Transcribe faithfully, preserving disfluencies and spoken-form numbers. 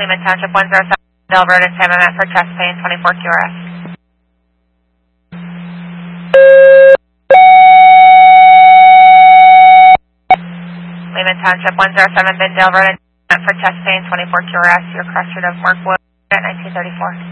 Lehman Township one zero seven, Del Road and Sam Met for chest pain, twenty-four Q R S. Lehman Township one zero seven, Bindale Road and Sam Met for chest pain, twenty-four Q R S. Your cross street of Markwood at nineteen thirty-four.